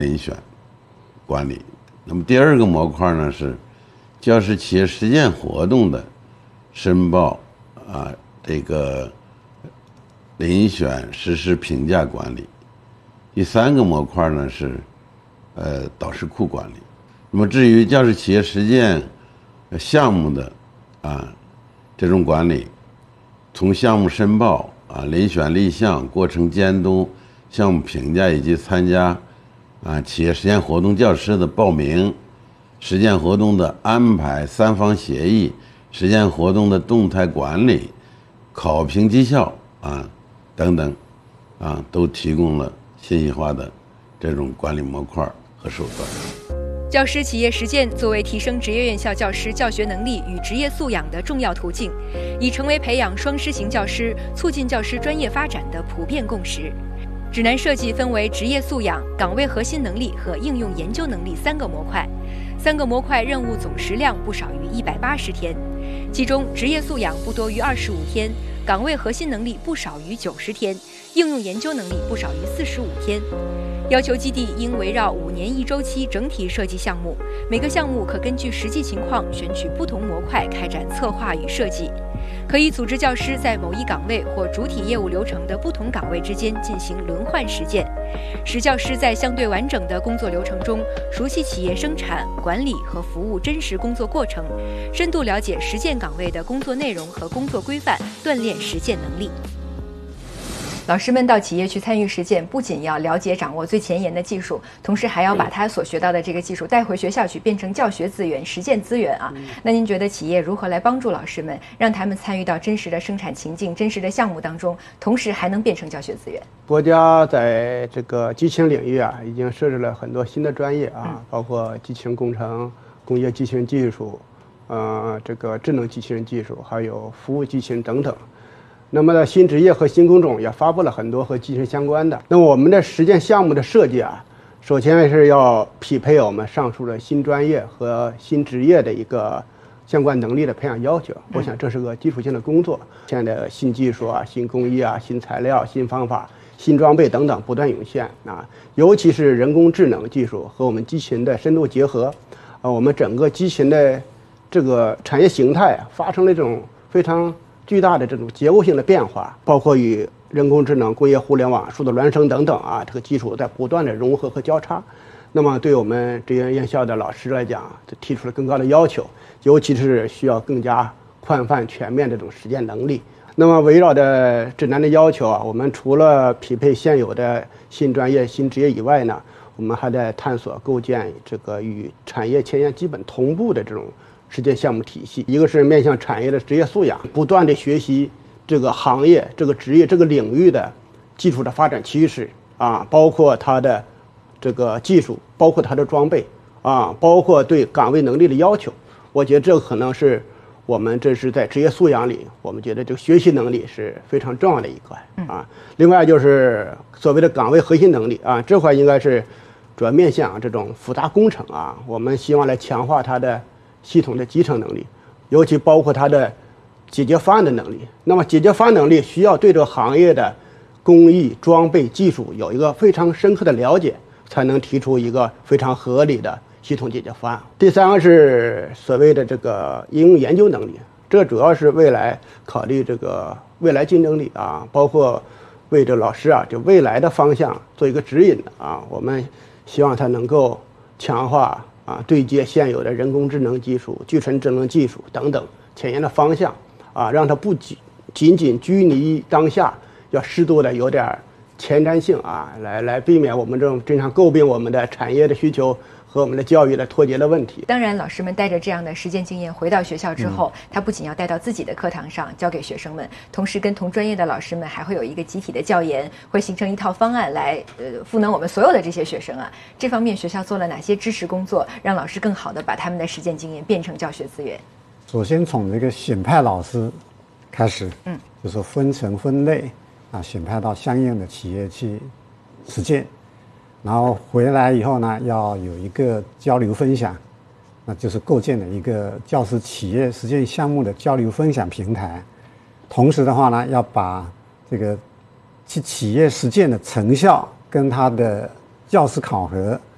遴选管理。那么第二个模块呢是教师企业实践活动的申报这个遴选实施评价管理。第三个模块呢是导师库管理。那么至于教师企业实践项目的这种管理，从项目申报遴选立项、过程监督、项目评价以及参加企业实践活动教师的报名、实践活动的安排、三方协议、实践活动的动态管理、考评绩效等等都提供了信息化的这种管理模块和手段。 教师企业实践作为提升职业院校教师教学能力与职业素养的重要途径，已成为培养双师型教师、促进教师专业发展的普遍共识。指南设计分为职业素养、岗位核心能力和应用研究能力3个模块，3个模块任务总时量不少于180天，其中职业素养不多于25天，岗位核心能力不少于90天，应用研究能力不少于45天。要求基地应围绕5年1周期整体设计项目，每个项目可根据实际情况选取不同模块开展策划与设计，可以组织教师在某一岗位或主体业务流程的不同岗位之间进行轮换实践，使教师在相对完整的工作流程中熟悉企业生产、管理和服务真实工作过程，深度了解实践岗位的工作内容和工作规范，锻炼实践能力。老师们到企业去参与实践，不仅要了解掌握最前沿的技术，同时还要把他所学到的这个技术带回学校去，变成教学资源、实践资源那您觉得企业如何来帮助老师们，让他们参与到真实的生产情境、真实的项目当中，同时还能变成教学资源？ 国家在这个机器人领域已经设置了很多新的专业包括机器人工程、工业机器人技术，这个智能机器人技术，还有服务机器人等等。那么新职业和新工种也发布了很多和机器人相关的。那么我们的实践项目的设计首先是要匹配我们上述的新专业和新职业的一个相关能力的培养要求。我想这是个基础性的工作。现在的新技术新工艺新材料、新方法、新装备等等不断涌现尤其是人工智能技术和我们机器人的深度结合我们整个机器人的这个产业形态发生了这种非常巨大的这种结构性的变化，包括与人工智能、工业互联网、数字孪生等等这个技术在不断的融合和交叉。那么对我们职业院校的老师来讲，提出了更高的要求，尤其是需要更加宽泛全面的这种实践能力。那么围绕着指南的要求我们除了匹配现有的新专业、新职业以外呢，我们还在探索构建这个与产业前沿基本同步的这种实践项目体系。一个是面向产业的职业素养，不断的学习这个行业、这个职业、这个领域的技术的发展趋势包括它的这个技术，包括它的装备包括对岗位能力的要求。我觉得这个可能是我们这是在职业素养里，我们觉得这个学习能力是非常重要的一块另外就是所谓的岗位核心能力这块应该是主要面向这种复杂工程我们希望来强化它的系统的集成能力，尤其包括它的解决方案的能力。那么解决方案能力需要对这个行业的工艺、装备、技术有一个非常深刻的了解，才能提出一个非常合理的系统解决方案。第三个是所谓的这个应用研究能力，这主要是未来考虑这个未来竞争力包括为这老师这未来的方向做一个指引我们希望它能够强化对接现有的人工智能技术、具纯智能技术等等前沿的方向让它不仅仅拘泥于当下，要适度的有点前瞻性来避免我们这种经常诟病我们的产业的需求和我们的教育的脱节的问题。 当然，老师们带着这样的实践经验回到学校之后，他不仅要带到自己的课堂上教给学生们，同时跟同专业的老师们还会有一个集体的教研，会形成一套方案来赋能我们所有的这些学生这方面学校做了哪些支持工作，让老师更好的把他们的实践经验变成教学资源？ 首先从这个选派老师开始就是分层分类选派到相应的企业去实践，然后回来以后呢，要有一个交流分享，那就是构建了一个教师企业实践项目的交流分享平台。同时的话呢，要把这个企业实践的成效跟它的教师考核